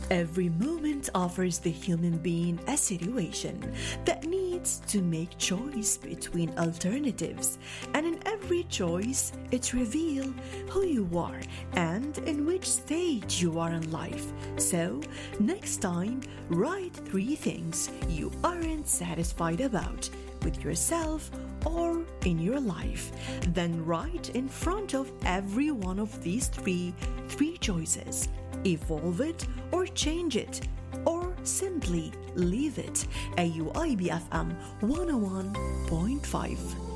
Every moment offers the human being a situation that needs to make choice between alternatives, and in every choice it reveals who you are and in which stage you are in life. So next time, write 3 things you aren't satisfied about with yourself or in your life. Then write in front of every one of these three choices. Evolve it or change it, or simply leave it. AUIB FM 101.5.